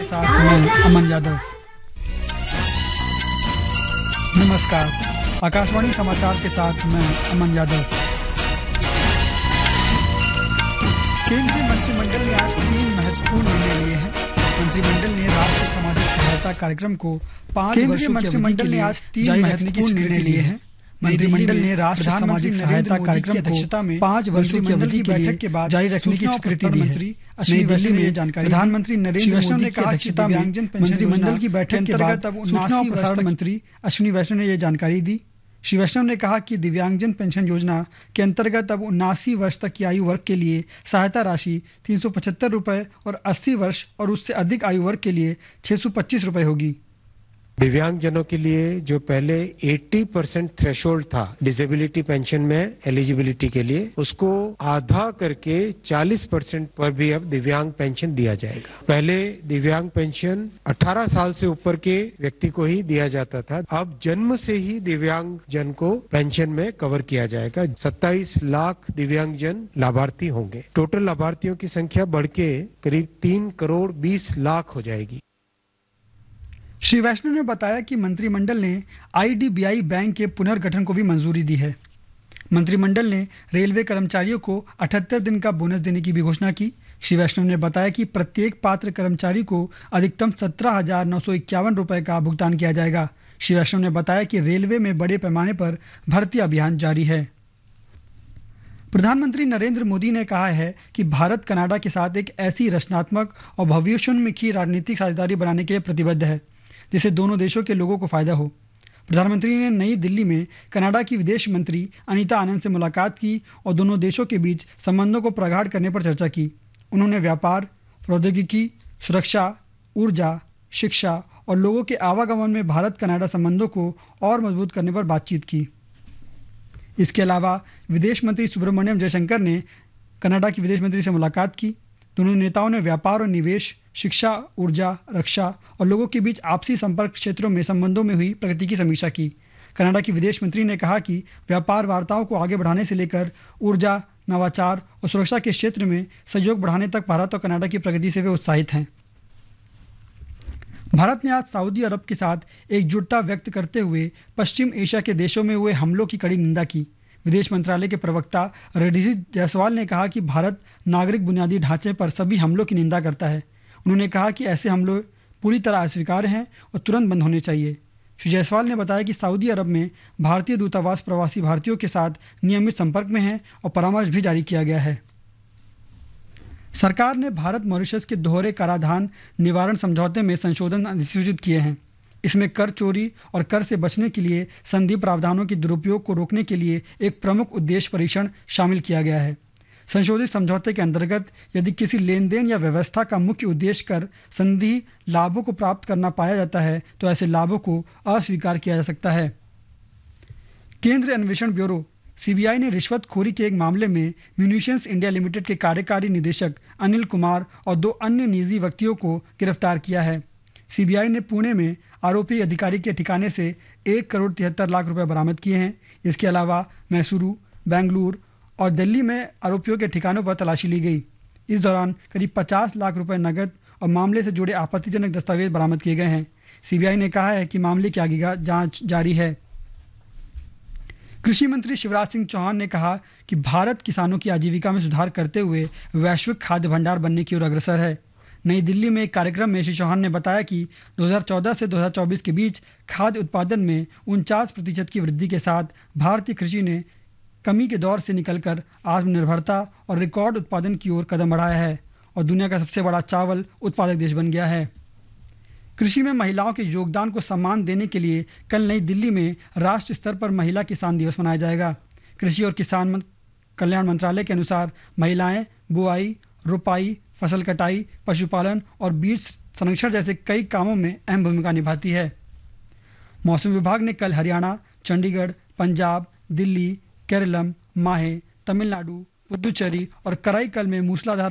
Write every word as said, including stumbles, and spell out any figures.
के साथ मैं अमन यादव। नमस्कार, आकाशवाणी समाचार के साथ मैं अमन यादव। केंद्रीय मंत्रिमंडल ने आज तीन महत्वपूर्ण निर्णय लिए हैं। मंत्रिमंडल ने राष्ट्रीय सामाजिक सहायता कार्यक्रम को पाँच वर्षों की अवधि के लिए जारी रखने की स्वीकृति ली है। मंत्रिमंडल ने राष्ट्रीय सामाजिक सहायता कार्यक्रम को पाँच वर्षों की अवधि के बैठक के बाद जारी रखने की स्वीकृति दी है। अश्विनी वैष्णव ने यह जानकारी दी। प्रधानमंत्री नरेंद्र मोदी की अध्यक्षता में मंत्रिमंडल की बैठक के बाद सूचना और प्रसारण मंत्री अश्विनी वैष्णव ने यह जानकारी दी। श्री वैष्णव ने कहा कि दिव्यांगजन पेंशन योजना के अंतर्गत अब उन्नासी वर्ष तक की आयु वर्ग के लिए सहायता राशि तीन सौ पचहत्तर रुपए और अस्सी वर्ष और उससे अधिक आयु वर्ग के लिए छह सौ पच्चीस रुपए होगी। दिव्यांगजनों के लिए जो पहले अस्सी परसेंट थ्रेशोल्ड था डिसेबिलिटी पेंशन में एलिजिबिलिटी के लिए, उसको आधा करके चालीस परसेंट पर भी अब दिव्यांग पेंशन दिया जाएगा। पहले दिव्यांग पेंशन अठारह साल से ऊपर के व्यक्ति को ही दिया जाता था, अब जन्म से ही दिव्यांग जन को पेंशन में कवर किया जाएगा। सत्ताईस लाख दिव्यांग जन लाभार्थी होंगे। टोटल लाभार्थियों की संख्या बढ़ के करीब तीन करोड़ बीस लाख हो जाएगी। श्री वैष्णव ने बताया कि मंत्रिमंडल ने आईडीबीआई बैंक के पुनर्गठन को भी मंजूरी दी है। मंत्रिमंडल ने रेलवे कर्मचारियों को अठहत्तर दिन का बोनस देने की भी घोषणा की। श्री वैष्णव ने बताया कि प्रत्येक पात्र कर्मचारी को अधिकतम सत्रह हजार नौ सौ इक्यावन रुपए का भुगतान किया जाएगा। श्री वैष्णव ने बताया कि रेलवे में बड़े पैमाने पर भर्ती अभियान जारी है। प्रधानमंत्री नरेंद्र मोदी ने कहा है कि भारत कनाडा के साथ एक ऐसी रचनात्मक और भविष्योन्मुखी राजनीतिक साझेदारी बनाने के लिए प्रतिबद्ध है जिससे दोनों देशों के लोगों को फायदा हो। प्रधानमंत्री ने नई दिल्ली में कनाडा की विदेश मंत्री अनीता आनंद से मुलाकात की और दोनों देशों के बीच संबंधों को प्रगाढ़ करने पर चर्चा की। उन्होंने व्यापार, प्रौद्योगिकी, सुरक्षा, ऊर्जा, शिक्षा और लोगों के आवागमन में भारत कनाडा संबंधों को और मजबूत करने पर बातचीत की। इसके अलावा विदेश मंत्री सुब्रमण्यम जयशंकर ने कनाडा की विदेश मंत्री से मुलाकात की। दोनों नेताओं ने व्यापार और निवेश, शिक्षा, ऊर्जा, रक्षा और लोगों के बीच आपसी संपर्क क्षेत्रों में संबंधों में हुई प्रगति की समीक्षा की। कनाडा की विदेश मंत्री ने कहा कि व्यापार वार्ताओं को आगे बढ़ाने से लेकर ऊर्जा, नवाचार और सुरक्षा के क्षेत्र में सहयोग बढ़ाने तक भारत और कनाडा की प्रगति से वे उत्साहित हैं। भारत ने आज सऊदी अरब के साथ एकजुटता व्यक्त करते हुए पश्चिम एशिया के देशों में हुए हमलों की कड़ी निंदा की। विदेश मंत्रालय के प्रवक्ता रणधीर जायसवाल ने कहा कि भारत नागरिक बुनियादी ढांचे पर सभी हमलों की निंदा करता है। उन्होंने कहा कि ऐसे हमले पूरी तरह अस्वीकार्य हैं और तुरंत बंद होने चाहिए। श्री जायसवाल ने बताया कि सऊदी अरब में भारतीय दूतावास प्रवासी भारतीयों के साथ नियमित संपर्क में है और परामर्श भी जारी किया गया है। सरकार ने भारत मॉरिशस के दोहरे कराधान निवारण समझौते में संशोधन अधिसूचित किए हैं। इसमें कर चोरी और कर से बचने के लिए संधि प्रावधानों के दुरुपयोग को रोकने के लिए एक प्रमुख उद्देश्य परीक्षण शामिल किया गया है। संशोधित समझौते के अंतर्गत यदि किसी लेन देन या व्यवस्था का मुख्य उद्देश्य कर संधि लाभों को प्राप्त करना पाया जाता है तो ऐसे लाभों को अस्वीकार किया जा सकता है। केंद्रीय अन्वेषण ब्यूरो सीबीआई ने रिश्वतखोरी के एक मामले में म्यूनिशंस इंडिया लिमिटेड के कार्यकारी निदेशक अनिल कुमार और दो अन्य निजी व्यक्तियों को गिरफ्तार किया है। सीबीआई ने पुणे में आरोपी अधिकारी के ठिकाने से एक करोड़ तिहत्तर लाख रुपए बरामद किए हैं। इसके अलावा मैसूरू, बेंगलुरु और दिल्ली में आरोपियों के ठिकानों पर तलाशी ली गई। इस दौरान करीब पचास लाख रुपए नकद और मामले से जुड़े आपत्तिजनक दस्तावेज बरामद किए गए हैं। सीबीआई ने कहा है कि मामले की आगे जांच जारी है। कृषि मंत्री शिवराज सिंह चौहान ने कहा कि भारत किसानों की आजीविका में सुधार करते हुए वैश्विक खाद्य भंडार बनने की ओर अग्रसर है। नई दिल्ली में एक कार्यक्रम में श्री चौहान ने बताया कि दो हज़ार चौदह से दो हज़ार चौबीस के बीच खाद्य उत्पादन में उनचास प्रतिशत की वृद्धि के साथ भारतीय कृषि ने कमी के दौर से निकलकर आत्मनिर्भरता और रिकॉर्ड उत्पादन की ओर कदम बढ़ाया है और दुनिया का सबसे बड़ा चावल उत्पादक देश बन गया है। कृषि में महिलाओं के योगदान को सम्मान देने के लिए कल नई दिल्ली में राष्ट्र स्तर पर महिला किसान दिवस मनाया जाएगा। कृषि और किसान कल्याण मंत्रालय के अनुसार महिलाएं बुआई, रोपाई, फसल कटाई, पशुपालन और बीज संरक्षण जैसे कई कामों में अहम भूमिका निभाती है। मौसम विभाग ने कल हरियाणा, चंडीगढ़, पंजाब, दिल्ली, केरलम, माहे, तमिलनाडु, पुदुचेरी और कराईकल में मूसलाधार